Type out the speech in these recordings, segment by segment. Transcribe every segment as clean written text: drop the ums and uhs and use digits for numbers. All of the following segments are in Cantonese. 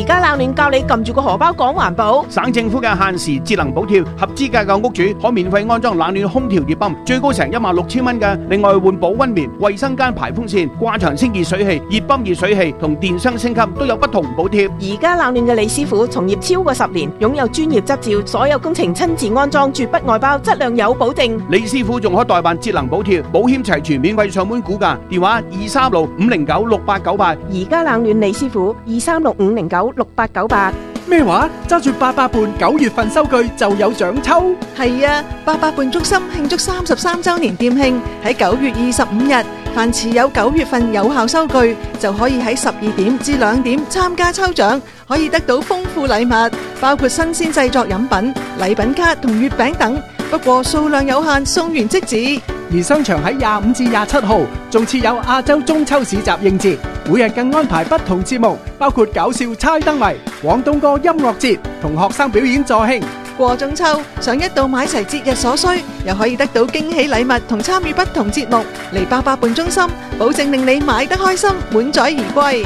而家冷暖教你撳住個荷包講環保。 省政府嘅限時節能補貼，合資格嘅屋主可免費安裝冷暖空調熱泵，最高成16,000蚊嘅。另外換保溫棉、衛生間排風扇、掛牆清熱水器、熱泵熱水器同電箱升級都有不同補貼。 而家冷暖嘅李師傅從業超過10年，擁有專業執照，所有工程親自安裝，絕不外包，質量有保證。 李師傅仲可代辦節能補貼，保險齊全，免費上門估價，電話236-509-6898。 而家冷暖李師傅236-509-6898。 咩話？揸住88伴9月份收據就有獎抽？ 係啊，88伴中心慶祝33週年店慶，喺9月25日，凡持有9月份有效收據，就可以喺12點至2點參加抽獎，可以得到豐富禮物，包括新鮮製作飲品、禮品卡同月餅等。不過數量有限，送完即止。 而商場喺25至27號仲設有亞洲中秋市集應節，每日更安排不同節目，包括搞笑猜燈謎、廣東歌音樂節同學生表演助興。 過中秋，想一度買齊節日所需，又可以得到驚喜禮物同參與不同節目，嚟88伴中心，保證令你買得開心，滿載而歸。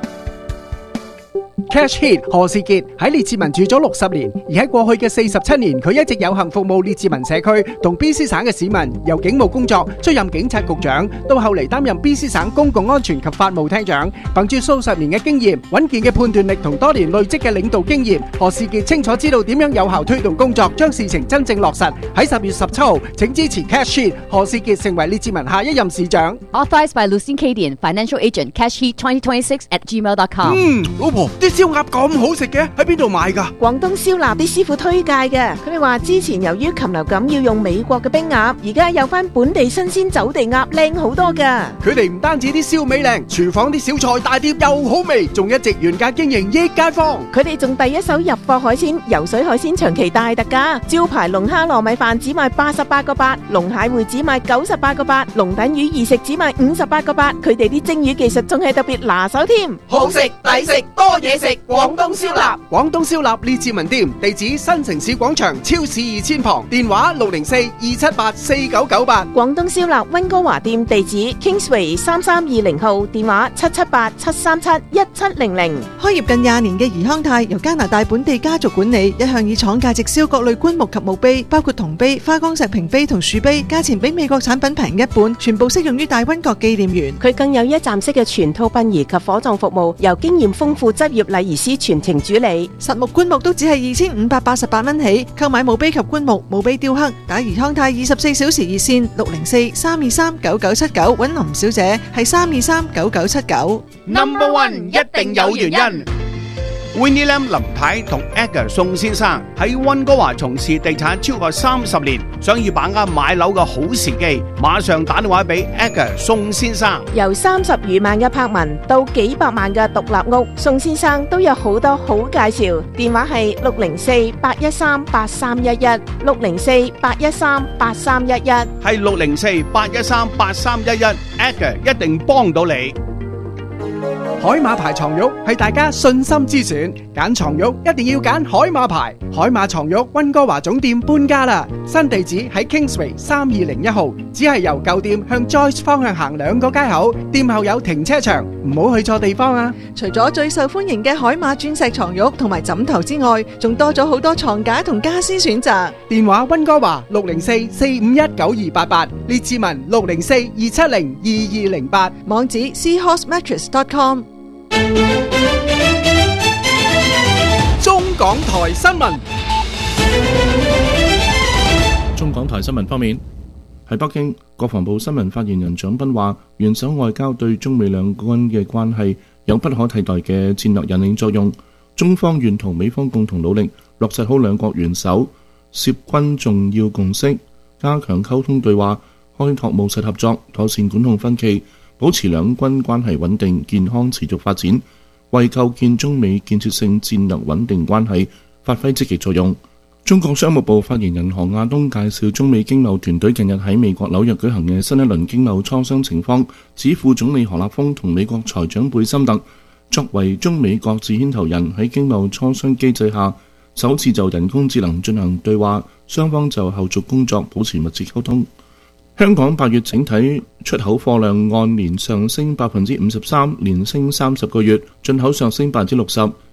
Cash Hit 何士傑喺列治文住咗60年，而喺過去嘅47年，佢一直有幸服務列治文社區同 BC 省嘅市民，由警務工作出任警察局長，到後嚟擔任 BC 省公共安全及法務廳長。憑住數十年嘅經驗、穩健嘅判斷力同多年累積嘅領導經驗，何士傑清楚知道點樣有效推動工作，將事情真正落實。喺10月17號，請支持 Cash Hit 何士傑成為列治文下一任市長。 Authorized by Lucien Cadian, Financial Agent, cashheat2026@gmail.com。 老婆，啲燒鴨咁好食嘅，喺邊度買㗎？ 廣東燒臘啲師傅推介嘅，佢哋話之前由於禽流感要用美國嘅冰鴨，而家有翻本地新鮮走地鴨，靚好多㗎。 佢哋唔單止啲燒味靚，廚房啲小菜大碟又好味，仲一直原價經營益街坊。 佢哋仲第一手入貨海鮮，游水海鮮長期大特價，招牌龍蝦糯米飯只賣88個8，龍蟹會只賣98個8，龍躉魚二食只賣58個8。佢哋啲蒸魚技術仲係特別拿手添， 好食抵食多嘢食，廣東燒臘。 廣東燒臘列治文店，地址新城市廣場超市2000旁，電話604-278-4998。 廣東燒臘溫哥華店地址 Kingsway 3320號，電話778-737-1700。 開業近20年嘅怡康泰由加拿大本地家族管理，一向以廠價直銷各類棺木及墓碑，包括銅碑、花崗石屏碑同樹碑，價錢比美國產品平一半，全部適用於大溫國紀念園。 佢更有一站式嘅全套殯儀及火葬服務，由經驗豐富執業禮儀師全程主理。 實木棺木都只係2588蚊起，購買墓碑及棺木、墓碑雕刻，打怡康泰24小時熱線604-323-9979，揾林小姐係323-9979。 Number One 一定有原因。Winnie Lam 林太同 Edgar 宋先生喺溫哥華從事地產超過30年，想要把握買樓嘅好時機，馬上打電話俾 Edgar 宋先生。 由30餘萬嘅柏文到幾百萬嘅獨立屋，宋先生都有好多好介紹。電話係604-813-8311 604-813-8311， 係604-813-8311 Edgar 一定幫到你。 海馬牌床褥係大家信心之選，揀床褥一定要揀海馬牌。海馬床褥溫哥華總店搬家啦，新地址喺 Kingsway 3201號，只係由舊店向 Joyce 方向行2個街口，店後有停車場，唔好去錯地方啊！ 除咗最受歡迎嘅海馬鑽石床褥同埋枕頭之外，仲多咗好多床架同家私選擇。 電話溫哥華604-451-9288，列治文604-270-2208， 網址 seahorsemattress.com。 中港台新聞。 中港台新聞方面，喺北京，國防部新聞發言人蔣斌話，元首外交對中美兩軍嘅關係有不可替代嘅戰略引領作用，中方願同美方共同努力，落實好兩國元首涉軍重要共識，加強溝通對話，開拓務實合作，妥善管控分歧，保持兩軍關係穩定、健康持續發展，為構建中美建設性戰略穩定關係發揮積極作用。中國商務部發言人韓亞東介紹中美經貿團隊近日喺美國紐約舉行嘅新一輪經貿磋商情況，指副總理何立峰同美國財長貝森特作為中美各自牽頭人，喺經貿磋商機制下首次就人工智能進行對話，雙方就後續工作保持密切溝通。香港8月整體出口貨量按年上升53%，連升30個月，進口上升60%，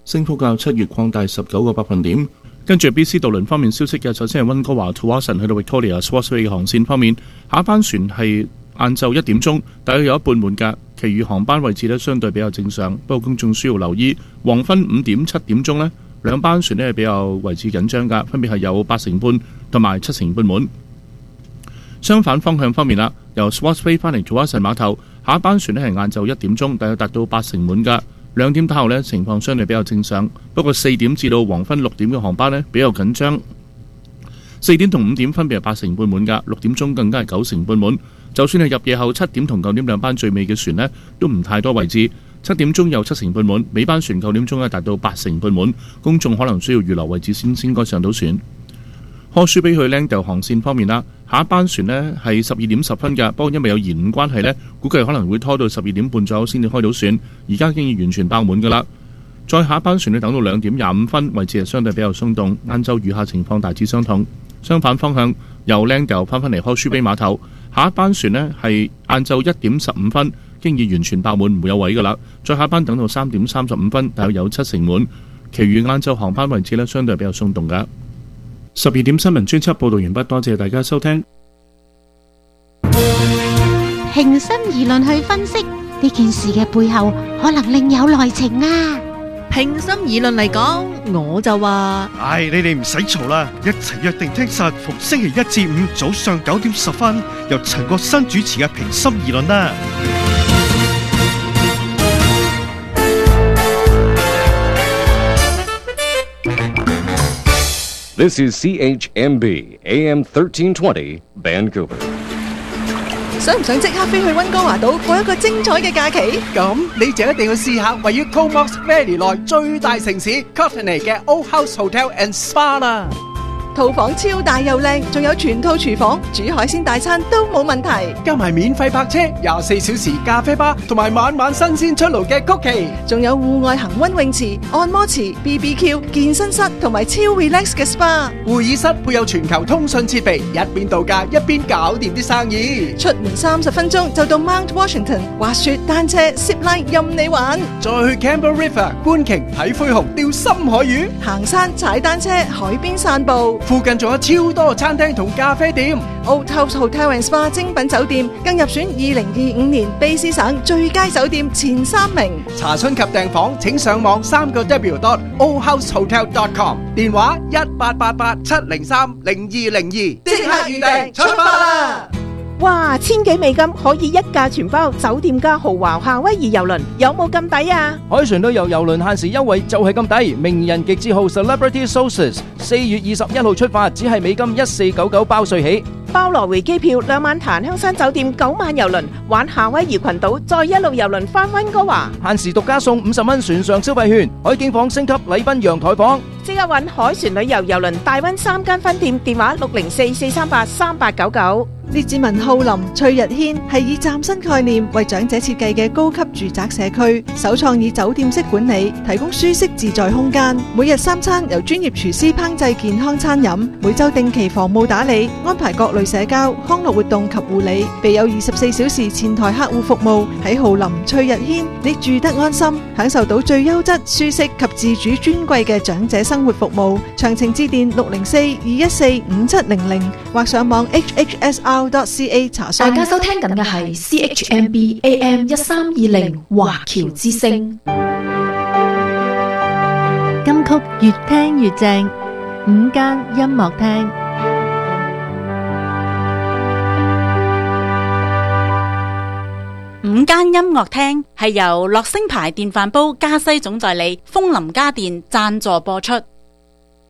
升幅較7月擴大19個百分點。跟住 BC 渡輪方面消息嘅，首先係溫哥華 Tsawwassen 去到 Victoria Swansea 嘅航線方面，下一班船係晏晝1點鐘，大約有一半滿格，其餘航班位置呢相對比較正常。不過公眾需要留意，黃昏5點、7點鐘呢兩班船呢係比較位置緊張㗎，分別係有8成半同埋7成半滿。相反方向方面啦，由 Swansea 翻嚟 Tsawwassen 碼頭，下一班船呢係晏晝1點鐘，大約達到8成滿㗎。2點打後呢情況相對比較正常，不過4點至到黃昏6點嘅航班呢比較緊張。4點同5點分別係8成半滿㗎，6點鐘更加係9成半滿。就算係入夜後7點同9點兩班最尾嘅船呢都唔太多位置。7點鐘有7成半滿，尾班船9點鐘呢達到8成半滿，公眾可能需要預留位置先該上到船。柯舒比去 Langdale 航線方面啦，下一班船呢係12點10分㗎，不過因為有延誤關係呢，估計可能會拖到12點半左右先至開到船，而家已經完全爆滿㗎啦。再下一班船呢等到2點25分，位置係相對比較鬆動，晏晝餘下情況大致相同。相反方向由 Langdale 翻嚟柯舒比碼頭，下一班船呢係晏晝1點15分，經已完全爆滿，唔會有位㗎啦。再下一班等到3點35分，大約有7成滿，其餘晏晝航班位置呢相對比較鬆動㗎。12點新聞專輯報道完畢，多謝大家收聽。 平心而論去分析呢件事嘅背後，可能另有內情啊！ 平心而論嚟講，我就話， 唉，你哋唔使嘈啦，一齊約定聽實逢星期1至5早上9點10分，由陳國新主持嘅平心而論啦。 This is CHMB AM 1320 Vancouver。 想唔想即刻飛去溫哥華島過一個精彩嘅假期？ 咁你就一定要試下位於 Comox Valley 內最大城市 Courtenay 嘅 Old House Hotel and Spa 啦。 套房超大又靚，仲有全套廚房，煮海鮮大餐都冇問題。 加埋免費泊車、24小時咖啡吧，同埋晚晚新鮮出爐嘅曲奇， 仲有戶外恒溫泳池、按摩池、BBQ、健身室同埋超 relax 嘅 SPA。 會議室配有全球通訊設備，一邊度假一邊搞掂啲生意。 出門30分鐘就到 Mount Washington， 滑雪、單車、zipline 任你玩。 再去 Campbell River 觀鯨、睇灰熊、釣深海魚， 行山、踩單車、海邊散步。 附近仲有超多餐廳同咖啡店。 Old House Hotel and Spa 精品酒店更入選2025年卑詩省最佳酒店前3名。 查詢及訂房請上網3w.oldhousehotel.com， 電話1888-703-0202， 即刻預訂，出發啦！ 哇，千幾美金可以一價全包，酒店加豪華夏威夷郵輪，有冇咁抵啊？ 海船旅遊郵輪限時優惠就係咁抵，名人極致號 Celebrity Sources 4月21號出發，只係美金1499包稅起， 包來回機票，2晚檀香山酒店，9晚郵輪，玩夏威夷群島，再一路郵輪返溫哥華， 限時獨家送50蚊船上消費券，海景房升級禮賓陽台房。 即刻搵海船旅遊郵輪大溫3間分店，電話604-438-3899。 列治文浩林翠日軒係以嶄新概念為長者設計嘅高級住宅社區，首創以酒店式管理，提供舒適自在空間。每日3餐由專業廚師烹製健康餐飲，每週定期房務打理，安排各類社交康樂活動及護理，備有24小時前台客戶服務。喺浩林翠日軒，你住得安心，享受到最優質、舒適及自主尊貴嘅長者生活服務。詳情致電604-214-5700或上網 hhsr.ca 查詢。 大家收聽緊嘅係 CHMB AM 1320華僑之聲。 金曲越聽越正，午間音樂廳。 午間音樂廳係由樂聲牌電飯煲加西總代理楓林家電贊助播出。